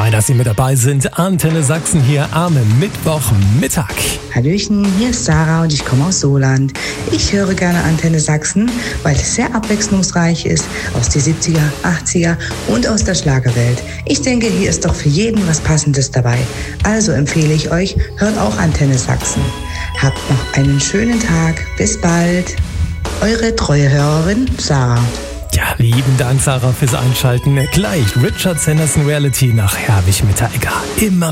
Fein, dass Sie mit dabei sind. Antenne Sachsen hier am Mittwochmittag. Hallöchen, hier ist Sarah und ich komme aus Soland. Ich höre gerne Antenne Sachsen, weil es sehr abwechslungsreich ist, aus den 70er, 80er und aus der Schlagerwelt. Ich denke, hier ist doch für jeden was Passendes dabei. Also empfehle ich euch, hört auch Antenne Sachsen. Habt noch einen schönen Tag. Bis bald. Eure treue Hörerin Sarah. Ja, lieben Dank, Sarah, fürs Einschalten. Gleich Richard Sanderson Reality nach Herwig mit der Egger. Immer